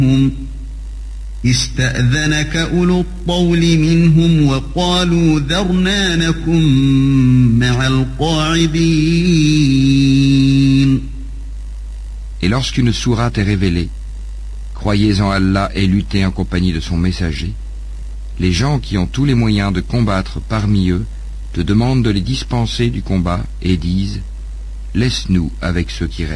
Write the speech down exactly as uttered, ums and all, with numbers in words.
استأذنك أولو الطول منهم وقالوا ذرنا نكن مع القاعدين. Et lorsqu'une sourate est révélée, croyez en Allah et luttez en compagnie de son messager, les gens qui ont tous les moyens de combattre parmi eux te demandent de les dispenser du combat et disent « Laisse-nous avec ceux qui restent ».